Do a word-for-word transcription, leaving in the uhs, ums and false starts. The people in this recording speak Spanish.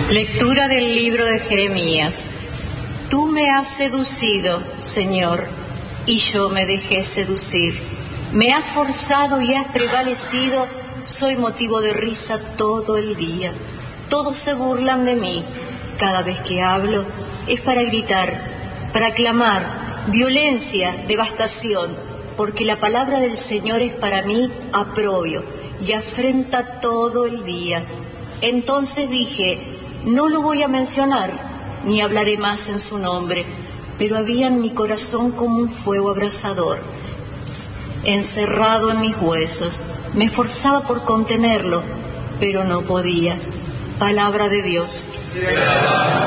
Lectura del libro de Jeremías. Tú me has seducido, Señor, y yo me dejé seducir. Me has forzado y has prevalecido, soy motivo de risa todo el día. Todos se burlan de mí. Cada vez que hablo es para gritar, para clamar, violencia, devastación, porque la palabra del Señor es para mí aprobio y afrenta todo el día. Entonces dije, no lo voy a mencionar, ni hablaré más en su nombre, pero había en mi corazón como un fuego abrasador, encerrado en mis huesos. Me esforzaba por contenerlo, pero no podía. Palabra de Dios.